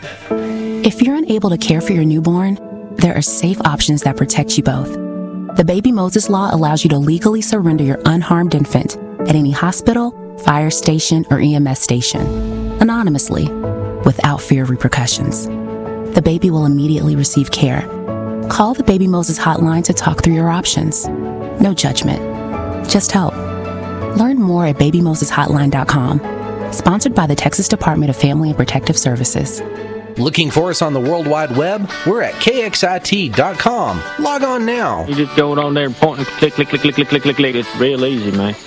If you're unable to care for your newborn, there are safe options that protect you both. The Baby Moses Law allows you to legally surrender your unharmed infant at any hospital, fire station, or EMS station, anonymously, without fear of repercussions. The baby will immediately receive care. Call the Baby Moses hotline to talk through your options. No judgment, just help. Learn more at babymoseshotline.com. Sponsored by the Texas Department of Family and Protective Services. Looking for us on the World Wide Web? We're at kxit.com. Log on now. You just go on there and point and click. It's real easy, man.